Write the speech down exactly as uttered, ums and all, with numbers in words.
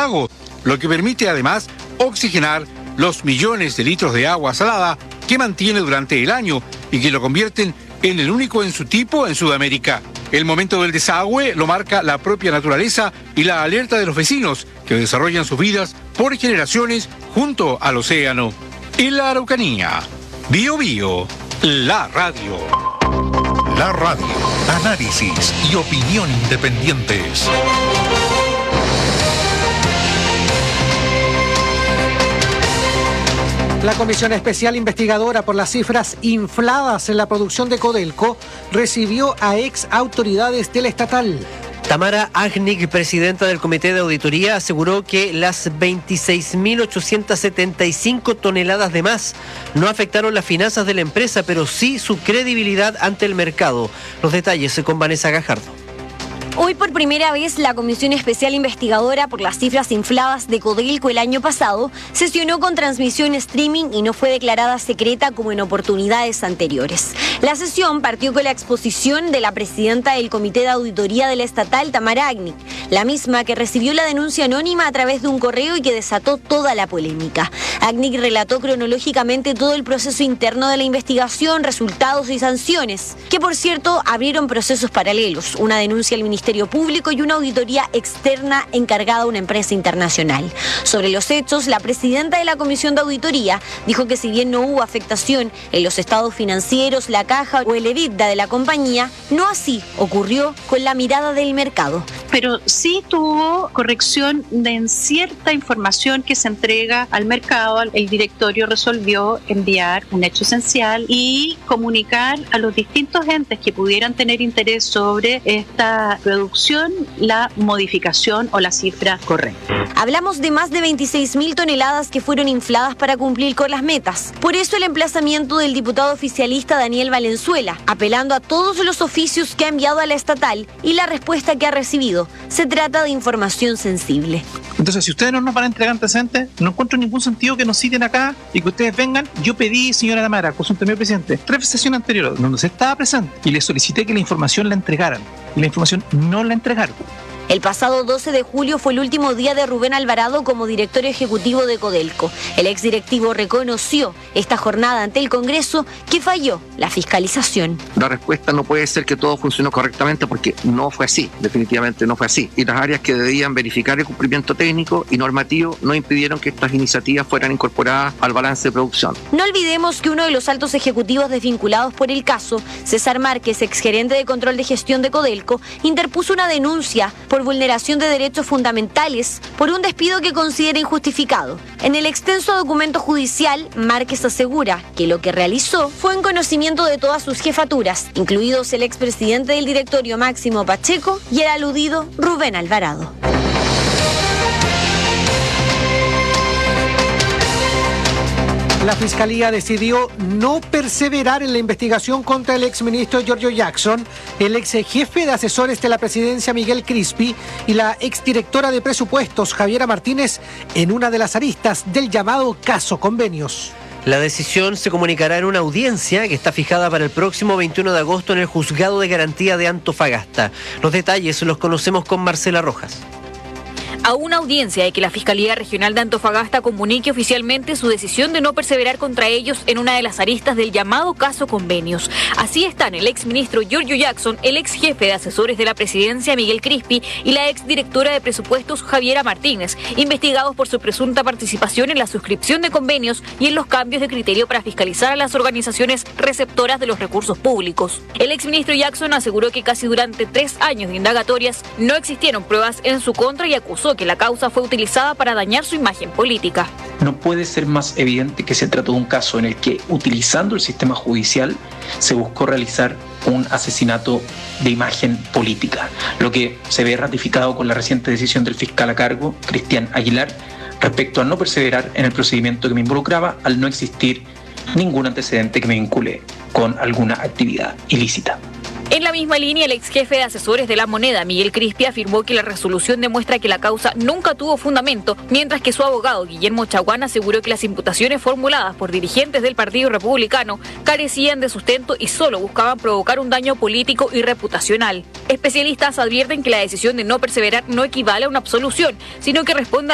lago, lo que permite además oxigenar los millones de litros de agua salada que mantiene durante el año y que lo convierten en el único en su tipo en Sudamérica. El momento del desagüe lo marca la propia naturaleza y la alerta de los vecinos que desarrollan sus vidas por generaciones junto al océano. En la Araucanía, Bío Bío, la radio. La radio, análisis y opinión independientes. La Comisión Especial Investigadora por las cifras infladas en la producción de Codelco recibió a ex autoridades del estatal. Tamara Agnic, presidenta del Comité de Auditoría, aseguró que las veintiséis mil ochocientas setenta y cinco toneladas de más no afectaron las finanzas de la empresa, pero sí su credibilidad ante el mercado. Los detalles con Vanessa Gajardo. Hoy por primera vez la Comisión Especial Investigadora por las cifras infladas de Codelco el año pasado sesionó con transmisión streaming y no fue declarada secreta como en oportunidades anteriores. La sesión partió con la exposición de la presidenta del Comité de Auditoría de la estatal, Tamara Agnic, la misma que recibió la denuncia anónima a través de un correo y que desató toda la polémica. Agnic relató cronológicamente todo el proceso interno de la investigación, resultados y sanciones, que por cierto abrieron procesos paralelos, una denuncia al Ministerio Público y una auditoría externa encargada a una empresa internacional. Sobre los hechos, la presidenta de la Comisión de Auditoría dijo que si bien no hubo afectación en los estados financieros, la caja o el EBITDA de la compañía, no así ocurrió con la mirada del mercado. Pero sí tuvo corrección de en cierta información que se entrega al mercado. El directorio resolvió enviar un hecho esencial y comunicar a los distintos entes que pudieran tener interés sobre esta producción la modificación o la cifra correcta. Hablamos de más de veintiséis mil toneladas que fueron infladas para cumplir con las metas. Por eso el emplazamiento del diputado oficialista Daniel Valenzuela, apelando a todos los oficios que ha enviado a la estatal y la respuesta que ha recibido. Se trata de información sensible. Entonces, si ustedes no nos van a entregar antecedentes, no encuentro ningún sentido que nos citen acá y que ustedes vengan. Yo pedí, señora Tamara, consulta mi presidente, tres sesiones anteriores donde se estaba presente y le solicité que la información la entregaran. Y la información no la entregaron. El pasado doce de julio fue el último día de Rubén Alvarado como director ejecutivo de Codelco. El exdirectivo reconoció esta jornada ante el Congreso que falló la fiscalización. La respuesta no puede ser que todo funcionó correctamente porque no fue así, definitivamente no fue así. Y las áreas que debían verificar el cumplimiento técnico y normativo no impidieron que estas iniciativas fueran incorporadas al balance de producción. No olvidemos que uno de los altos ejecutivos desvinculados por el caso, César Márquez, exgerente de control de gestión de Codelco, interpuso una denuncia por vulneración de derechos fundamentales por un despido que considera injustificado. En el extenso documento judicial, Márquez asegura que lo que realizó fue en conocimiento de todas sus jefaturas, incluidos el expresidente del directorio Máximo Pacheco y el aludido Rubén Alvarado. La Fiscalía decidió no perseverar en la investigación contra el exministro Giorgio Jackson, el ex jefe de asesores de la presidencia Miguel Crispi y la exdirectora de presupuestos Javiera Martínez en una de las aristas del llamado caso Convenios. La decisión se comunicará en una audiencia que está fijada para el próximo veintiuno de agosto en el Juzgado de Garantía de Antofagasta. Los detalles los conocemos con Marcela Rojas. A una audiencia de que la Fiscalía Regional de Antofagasta comunique oficialmente su decisión de no perseverar contra ellos en una de las aristas del llamado caso Convenios. Así están el exministro Giorgio Jackson, el ex jefe de asesores de la presidencia Miguel Crispi y la exdirectora de presupuestos Javiera Martínez, investigados por su presunta participación en la suscripción de convenios y en los cambios de criterio para fiscalizar a las organizaciones receptoras de los recursos públicos. El exministro Jackson aseguró que casi durante tres años de indagatorias no existieron pruebas en su contra y acusó que la causa fue utilizada para dañar su imagen política. No puede ser más evidente que se trató de un caso en el que, utilizando el sistema judicial, se buscó realizar un asesinato de imagen política, lo que se ve ratificado con la reciente decisión del fiscal a cargo, Cristian Aguilar, respecto a no perseverar en el procedimiento que me involucraba al no existir ningún antecedente que me vincule con alguna actividad ilícita. En la misma línea, el ex jefe de asesores de La Moneda, Miguel Crispi, afirmó que la resolución demuestra que la causa nunca tuvo fundamento, mientras que su abogado, Guillermo Chaguán, aseguró que las imputaciones formuladas por dirigentes del Partido Republicano carecían de sustento y solo buscaban provocar un daño político y reputacional. Especialistas advierten que la decisión de no perseverar no equivale a una absolución, sino que responde